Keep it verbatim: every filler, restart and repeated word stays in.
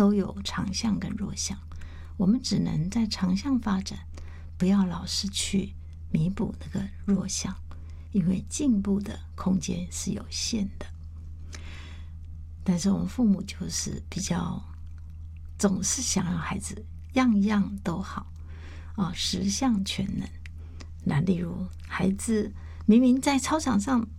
都有长项跟弱项，我们只能在长项发展，不要老是去弥补那个弱项，因为进步的空间是有限的。但是我们父母就是比较总是想让孩子样样都好啊，十项全能。那例如孩子明明在操场上